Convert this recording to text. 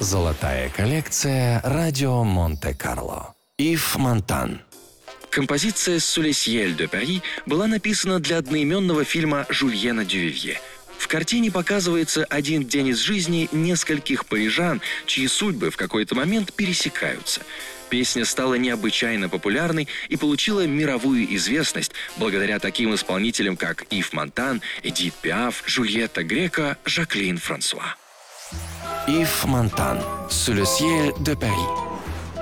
Золотая коллекция «Радио Монте-Карло». Ив Монтан. Композиция «Sous les cieux de Paris» была написана для одноименного фильма Жюльена Дювивье. В картине показывается один день из жизни нескольких парижан, чьи судьбы в какой-то момент пересекаются. Песня стала необычайно популярной и получила мировую известность благодаря таким исполнителям, как Ив Монтан, Эдит Пиаф, Жюльетта Греко, Жаклин Франсуа. Ив Монтан. «Sous le ciel de Paris».